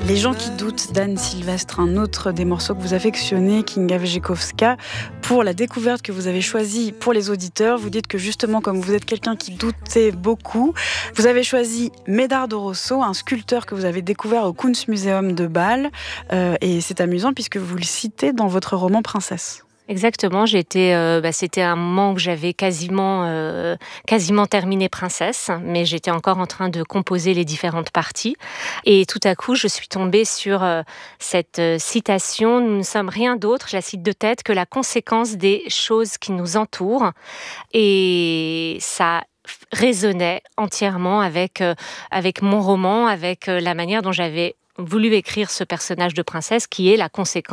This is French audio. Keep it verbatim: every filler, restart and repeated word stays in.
Les gens qui doutent d'Anne Sylvestre, un autre des morceaux que vous affectionnez, Kinga Wojciechowska. Pour la découverte que vous avez choisie pour les auditeurs, vous dites que justement, comme vous êtes quelqu'un qui doutait beaucoup, vous avez choisi Medardo Rosso, un sculpteur que vous avez découvert au Kunstmuseum de Bâle. Euh, et c'est amusant puisque vous le citez dans votre roman Princesse. Exactement, j'étais, euh, bah, c'était un moment où j'avais quasiment, euh, quasiment terminé Princesse, mais j'étais encore en train de composer les différentes parties. Et tout à coup, je suis tombée sur euh, cette euh, citation « Nous ne sommes rien d'autre, je la cite de tête, que la conséquence des choses qui nous entourent ». Et ça résonnait entièrement avec, euh, avec mon roman, avec euh, la manière dont j'avais voulu écrire ce personnage de princesse qui est la conséquence